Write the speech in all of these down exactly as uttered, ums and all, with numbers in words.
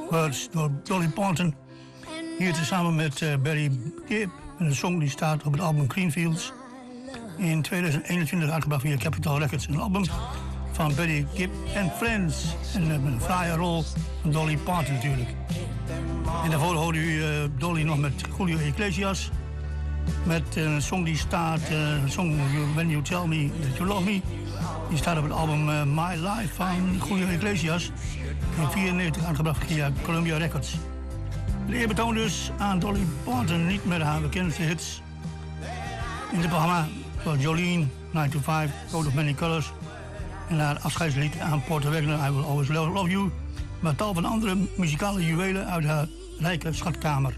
Words door Dolly Parton. Hier tezamen met uh, Barry Gibb. Een song die staat op het album Greenfields. In tweeduizend eenentwintig uitgebracht via Capitol Records. Een album van Barry Gibb en Friends. En uh, met een fraaie rol van Dolly Parton natuurlijk. En daarvoor hoorde u uh, Dolly nog met Julio Iglesias. Met uh, een song die staat, uh, een song When You Tell Me That You Love Me. Die staat op het album uh, My Life van Julio Iglesias. In negentien vierennegentig uitgebracht via Columbia Records. De eerbetoon dus aan Dolly Parton, niet met haar bekendste hits. In het programma zoals Jolene, nine to five, Coat of Many Colors. En haar afscheidslied aan Porter Wagoner, I Will Always Love You. Maar tal van andere muzikale juwelen uit haar rijke schatkamer.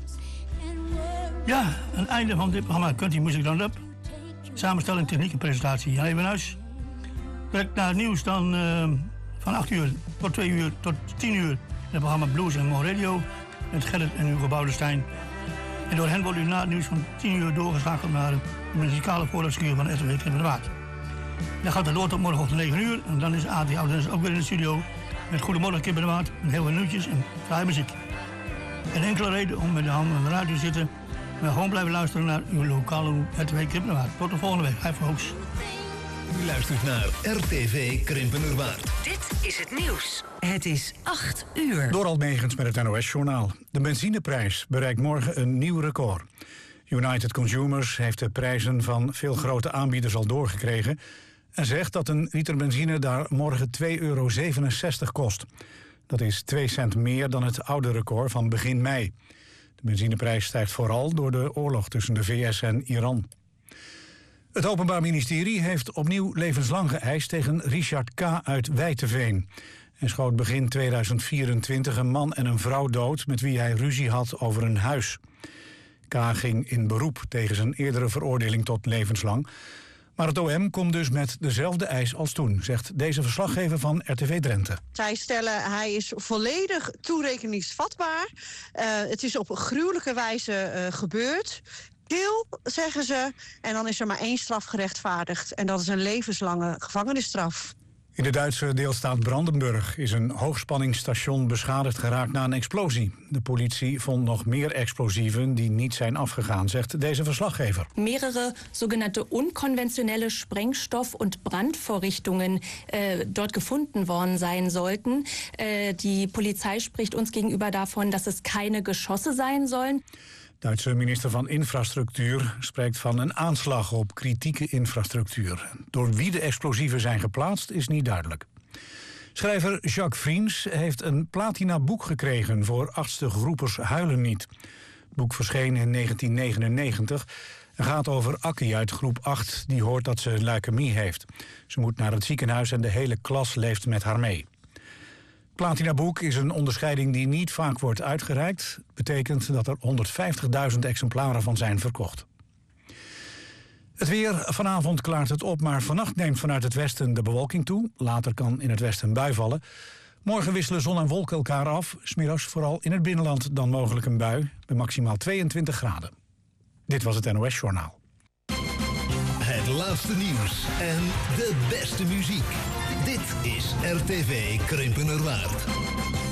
Ja, aan het einde van dit programma Country Music Roundup. Samenstelling, techniek en presentatie Jan Evenhuis. Direct naar het nieuws dan uh, van acht uur tot twee uur tot tien uur. Het programma Blues en More Radio. Met Gerrit en Hugo Boudestein. En door hen wordt u na het nieuws van tien uur doorgeschakeld naar de muzikale vooruitschuur van R T W Krimpenwaard. Dan gaat het door tot morgenochtend negen uur. En dan is A T Oudens ook weer in de studio. Met Goedemorgen Krimpenwaard. Met heel veel nieuwtjes en fraaie muziek. En enkele reden om met de handen aan de radio te zitten. Maar gewoon blijven luisteren naar uw lokale R T W Krimpenwaard. Tot de volgende week. Hij verhoogs. U luistert naar R T V Krimpenerwaard. Dit is het nieuws. Het is acht uur. Dorald Megens met het N O S-journaal. De benzineprijs bereikt morgen een nieuw record. United Consumers heeft de prijzen van veel grote aanbieders al doorgekregen en zegt dat een liter benzine daar morgen twee euro zevenenzestig kost. Dat is twee cent meer dan het oude record van begin mei. De benzineprijs stijgt vooral door de oorlog tussen de V S en Iran. Het Openbaar Ministerie heeft opnieuw levenslang geëist tegen Richard K. uit Wijteveen. Hij schoot begin tweeduizend vierentwintig een man en een vrouw dood met wie hij ruzie had over een huis. K. ging in beroep tegen zijn eerdere veroordeling tot levenslang. Maar het O M komt dus met dezelfde eis als toen, zegt deze verslaggever van R T V Drenthe. Zij stellen hij is volledig toerekeningsvatbaar. Uh, het is op een gruwelijke wijze uh, gebeurd. Kil, zeggen ze, en dan is er maar één straf gerechtvaardigd. En dat is een levenslange gevangenisstraf. In de Duitse deelstaat Brandenburg is een hoogspanningsstation beschadigd geraakt na een explosie. De politie vond nog meer explosieven die niet zijn afgegaan, zegt deze verslaggever. Mehrere sogenannte unkonventionelle Sprengstoff- und Brandvorrichtungen äh, dort gefunden worden sein sollten. Äh, die Polizei spricht uns gegenüber davon, dass es keine Geschosse sein sollen. Duitse minister van Infrastructuur spreekt van een aanslag op kritieke infrastructuur. Door wie de explosieven zijn geplaatst is niet duidelijk. Schrijver Jacques Vriends heeft een platina boek gekregen voor Achtste Groepers Huilen Niet. Het boek verscheen in negentien negenennegentig en gaat over Akkie uit groep acht die hoort dat ze leukemie heeft. Ze moet naar het ziekenhuis en de hele klas leeft met haar mee. Platina boek is een onderscheiding die niet vaak wordt uitgereikt. Betekent dat er honderdvijftigduizend exemplaren van zijn verkocht. Het weer, vanavond klaart het op, maar vannacht neemt vanuit het westen de bewolking toe. Later kan in het westen een bui vallen. Morgen wisselen zon en wolken elkaar af. 's Middags vooral in het binnenland dan mogelijk een bui. Bij maximaal tweeëntwintig graden. Dit was het N O S-journaal. Het laatste nieuws en de beste muziek. Dit is R T V Krimpenerwaard.